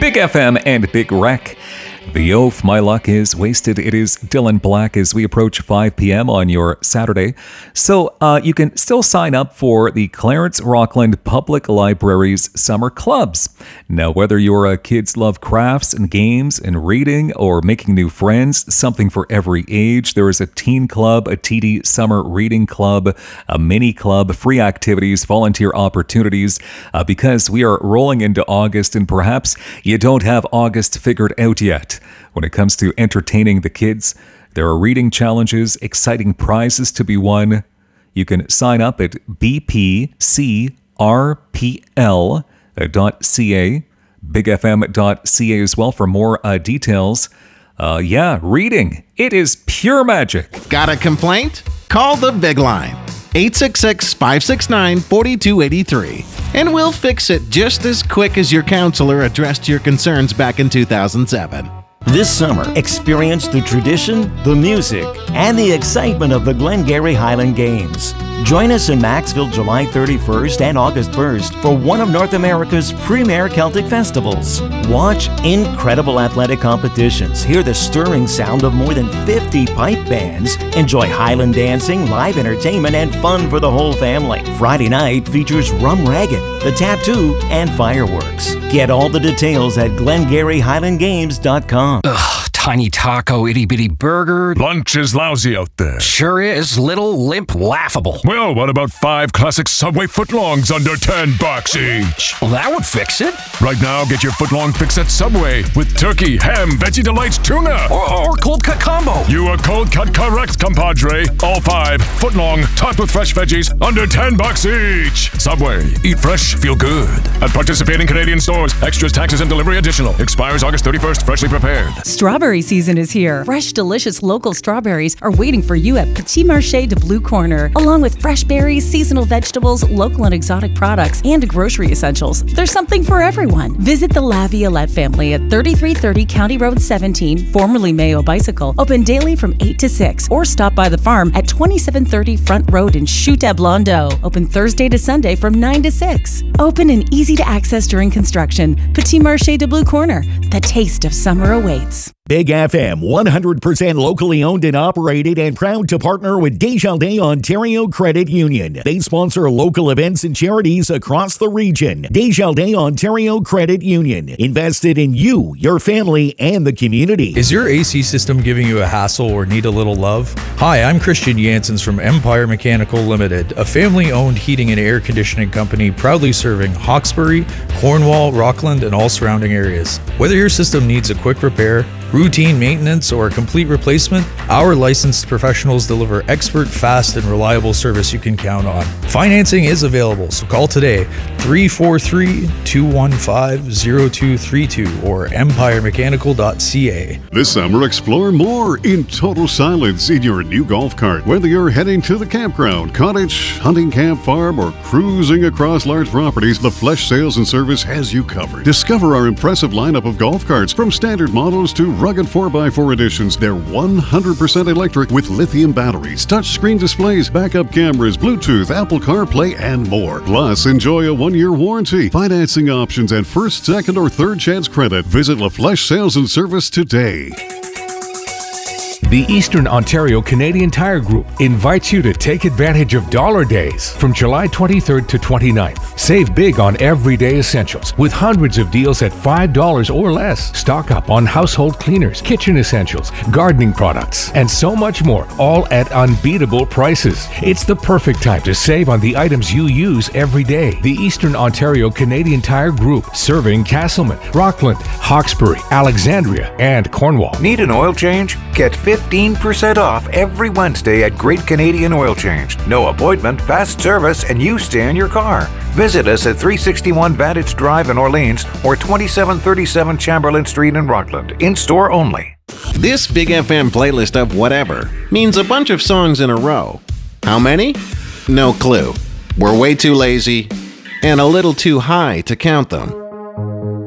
Big FM and Big Rec. The oaf, my luck is wasted. It is Dylan Black as we approach 5 p.m. on your Saturday. So you can still sign up for the Clarence Rockland Public Library's Summer Clubs. Now, whether you're kids love crafts and games and reading or making new friends, something for every age, there is a teen club, a TD summer reading club, a mini club, free activities, volunteer opportunities, because we are rolling into August and perhaps you don't have August figured out yet. When it comes to entertaining the kids, there are reading challenges, exciting prizes to be won. You can sign up at bpcrpl.ca, bigfm.ca as well for more details. Reading. It is pure magic. Got a complaint? Call the Big Line, 866-569-4283, and we'll fix it just as quick as your counselor addressed your concerns back in 2007. This summer, experience the tradition, the music, and the excitement of the Glengarry Highland Games. Join us in Maxville July 31st and August 1st for one of North America's premier Celtic festivals. Watch incredible athletic competitions, hear the stirring sound of more than 50 pipe bands, enjoy Highland dancing, live entertainment, and fun for the whole family. Friday night features Rum Raggin', The Tattoo, and fireworks. Get all the details at GlengarryHighlandGames.com. Ugh, tiny taco, itty-bitty burger. Lunch is lousy out there. Sure is. Little, limp, laughable. Well, what about 5 classic Subway footlongs under $10 each? Well, that would fix it. Right now, get your footlong fix at Subway with turkey, ham, Veggie Delights, tuna. Or cold cut combo. You are cold cut correct, compadre. All 5 footlong, topped with fresh veggies, under $10 each. Subway. Eat fresh, feel good. At participating Canadian stores. Extras, taxes, and delivery additional. Expires August 31st. Freshly prepared. Strawberry season is here. Fresh, delicious local strawberries are waiting for you at Petit Marché de Blue Corner. Along with fresh berries, seasonal vegetables, local and exotic products, and grocery essentials, there's something for everyone. Visit the La Violette family at 3330 County Road 17, formerly Mayo Bicycle, open daily from 8 to 6, or stop by the farm at 2730 Front Road in Chute Blondo, open Thursday to Sunday from 9 to 6. Open and easy to access during construction. Petit Marché de Blue Corner. The taste of summer awaits. Big FM, 100% locally owned and operated, and proud to partner with Desjardins Ontario Credit Union. They sponsor local events and charities across the region. Desjardins Ontario Credit Union. Invested in you, your family, and the community. Is your AC system giving you a hassle or need a little love? Hi, I'm Christian Janssens from Empire Mechanical Limited, a family-owned heating and air conditioning company proudly serving Hawkesbury, Cornwall, Rockland, and all surrounding areas. Whether your system needs a quick repair, routine maintenance, or a complete replacement, our licensed professionals deliver expert, fast, and reliable service you can count on. Financing is available, so call today 343-215-0232 or empiremechanical.ca. This summer, explore more in total silence in your new golf cart. Whether you're heading to the campground, cottage, hunting camp, farm, or cruising across large properties, the Flesh Sales and Service has you covered. Discover our impressive lineup of golf carts, from standard models to rugged 4x4 editions. They're 100% electric with lithium batteries, touchscreen displays, backup cameras, Bluetooth, Apple CarPlay, and more. Plus, enjoy a 1-year warranty, financing options, and first, second, or third chance credit. Visit LaFleche Sales and Service today. The Eastern Ontario Canadian Tire Group invites you to take advantage of Dollar Days from July 23rd to 29th. Save big on everyday essentials with hundreds of deals at $5 or less. Stock up on household cleaners, kitchen essentials, gardening products, and so much more, all at unbeatable prices. It's the perfect time to save on the items you use every day. The Eastern Ontario Canadian Tire Group, serving Castleman, Rockland, Hawkesbury, Alexandria, and Cornwall. Need an oil change? Get 15% off every Wednesday at Great Canadian Oil Change. No appointment, fast service, and you stay in your car. Visit us at 361 Vantage Drive in Orleans or 2737 Chamberlain Street in Rockland. In-store only. This Big FM playlist of whatever means a bunch of songs in a row. How many? No clue. We're way too lazy and a little too high to count them.